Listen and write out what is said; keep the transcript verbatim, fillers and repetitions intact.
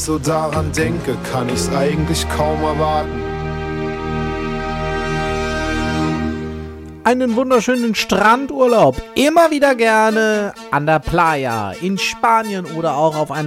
so daran denke, kann ich's eigentlich kaum erwarten. Einen wunderschönen Strandurlaub immer wieder gerne an der Playa, in Spanien oder auch auf einer